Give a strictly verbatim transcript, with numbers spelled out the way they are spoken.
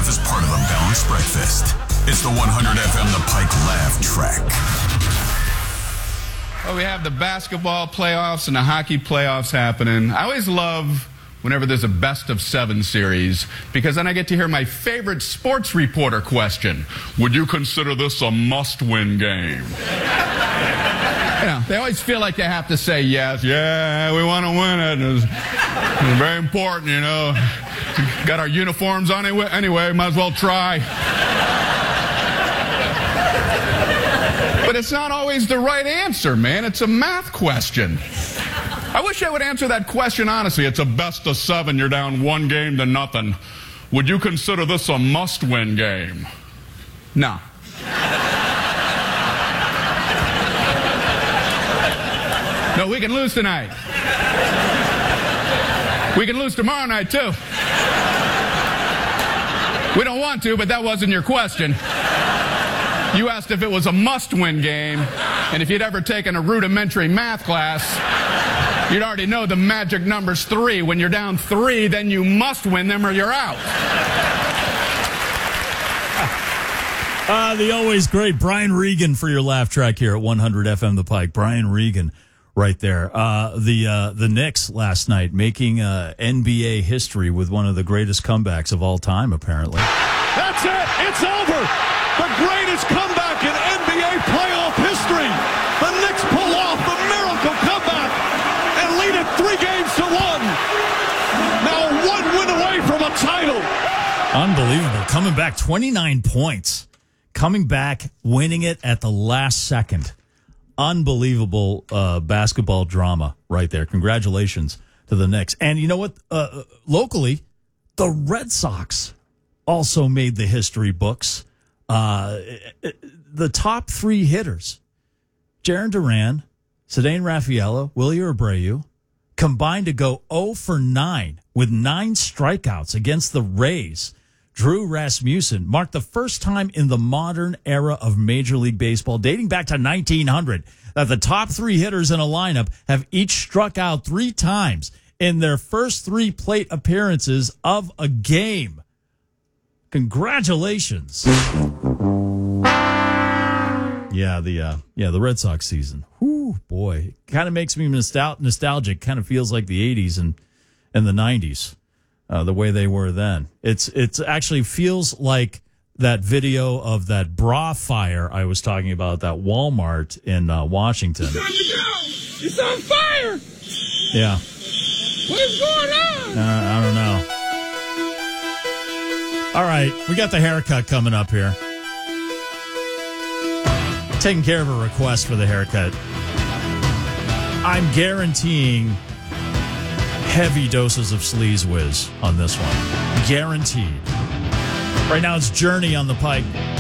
laugh is part of a balanced breakfast. It's the one hundred F M The Pike Laugh Track. Well, we have the basketball playoffs and the hockey playoffs happening. I always love whenever there's a best of seven series, because then I get to hear my favorite sports reporter question. Would you consider this a must-win game? You know, they always feel like they have to say yes. Yeah, we want to win it. It's, it's very important, you know. Got our uniforms on anyway, anyway, might as well try. But it's not always the right answer, man. It's a math question. I wish I would answer that question honestly. It's a best of seven. You're down one game to nothing. Would you consider this a must-win game? No. No, we can lose tonight. We can lose tomorrow night, too. We don't want to, but that wasn't your question. You asked if it was a must-win game, and if you'd ever taken a rudimentary math class, you'd already know the magic number's three. When you're down three, then you must win them or you're out. Uh, the always great Brian Regan for your laugh track here at one hundred F M The Pike. Brian Regan right there. Uh, the uh, the Knicks last night making uh, N B A history with one of the greatest comebacks of all time, apparently. That's it. It's over. The greatest comeback in N B A playoff history. The Knicks pull off the miracle comeback and lead it three games to one. Now one win away from a title. Unbelievable. Coming back twenty-nine points. Coming back, winning it at the last second. Unbelievable uh, basketball drama right there. Congratulations to the Knicks. And you know what? Uh, locally, the Red Sox also made the history books. Uh, the top three hitters, Jarren Duran, Ceddanne Rafaela, Willie Abreu, combined to go oh for nine with nine strikeouts against the Rays. Drew Rasmussen marked the first time in the modern era of Major League Baseball, dating back to nineteen hundred, that the top three hitters in a lineup have each struck out three times in their first three plate appearances of a game. Congratulations. Yeah, the uh, yeah the Red Sox season. Whoo, boy. Kind of makes me nostal- nostalgic. Kind of feels like the eighties and, and the nineties, uh, the way they were then. It's it's actually feels like that video of that bra fire I was talking about, that Walmart in uh, Washington. It's on the go! It's on fire! Yeah. What is going on? Uh, I don't know. All right, we got the haircut coming up here. Taking care of a request for the haircut. I'm guaranteeing heavy doses of Sleaze Whiz on this one. Guaranteed. Right now it's Journey on the Pike.